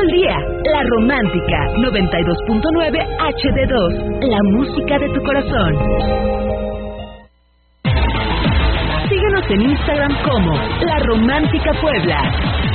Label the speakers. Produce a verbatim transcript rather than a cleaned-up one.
Speaker 1: el día. La Romántica noventa y dos punto nueve H D dos. La música de tu corazón. Síguenos en Instagram como La Romántica Puebla.